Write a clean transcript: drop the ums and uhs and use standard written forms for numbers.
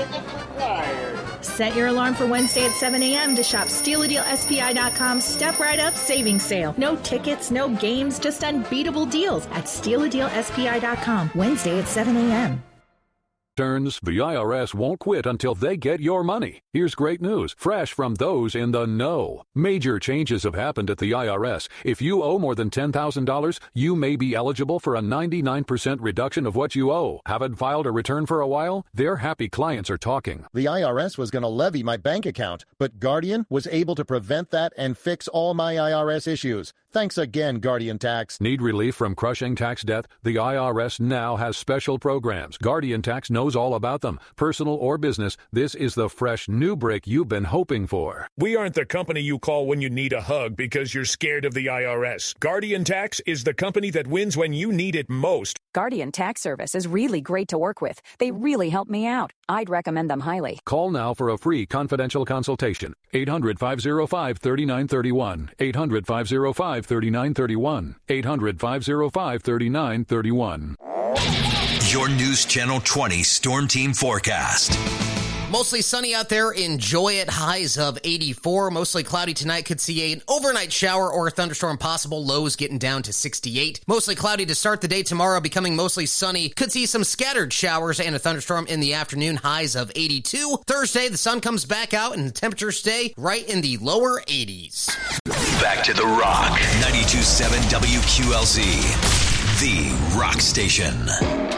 required. Set your alarm for Wednesday at 7 a.m. to shop StealADealSPI.com's Step Right Up Savings Sale. No tickets, no games, just unbeatable deals at StealADealSPI.com. Wednesday at 7 a.m. Turns, the IRS won't quit until they get your money. Here's great news, fresh from those in the know. Major changes have happened at the IRS. If you owe more than $10,000, you may be eligible for a 99% reduction of what you owe. Haven't filed a return for a while? Their happy clients are talking. The IRS was going to levy my bank account, but Guardian was able to prevent that and fix all my IRS issues. Thanks again, Guardian Tax. Need relief from crushing tax debt? The IRS now has special programs. Guardian Tax knows all about them. Personal or business, this is the fresh new break you've been hoping for. We aren't the company you call when you need a hug because you're scared of the IRS. Guardian Tax is the company that wins when you need it most. Guardian Tax Service is really great to work with. They really help me out. I'd recommend them highly. Call now for a free confidential consultation. 800-505-3931. 800-505-3931. 800-505-3931. Your News Channel 20 Storm Team Forecast. Mostly sunny out there. Enjoy it. Highs of 84. Mostly cloudy tonight. Could see an overnight shower or a thunderstorm possible. Lows getting down to 68. Mostly cloudy to start the day tomorrow, becoming mostly sunny. Could see some scattered showers and a thunderstorm in the afternoon. Highs of 82. Thursday, the sun comes back out and the temperatures stay right in the lower 80s. Back to the Rock. 92.7 WQLZ. The Rock Station.